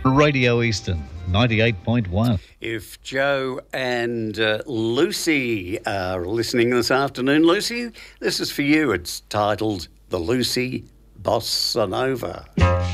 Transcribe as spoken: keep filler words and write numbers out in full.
Radio Eastern, ninety-eight point one. If Joe and uh, Lucy are listening this afternoon, Lucy, this is for you. It's titled The Lucy Bossa Nova.